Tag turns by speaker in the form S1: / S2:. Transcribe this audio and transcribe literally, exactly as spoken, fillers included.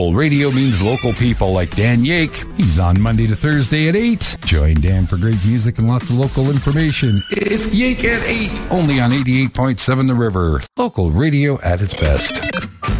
S1: Radio means local people like Dan Yake. He's on Monday to Thursday at eight. Join Dan for great music and lots of local information. It's Yake at eight, only on eighty-eight point seven The River. Local radio at its best.